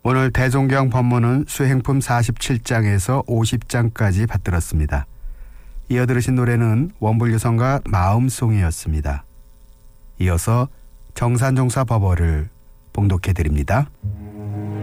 오늘 대종경 법문은 수행품 47장에서 50장까지 받들었습니다. 이어 들으신 노래는 원불유성가 마음송이였습니다. 이어서 정산종사 법어를 봉독해 드립니다.